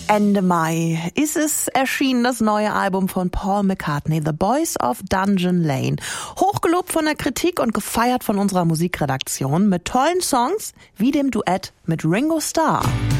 Ende Mai ist es erschienen, das neue Album von Paul McCartney, The Boys of Dungeon Lane. Hochgelobt von der Kritik und gefeiert von unserer Musikredaktion mit tollen Songs wie dem Duett mit Ringo Starr.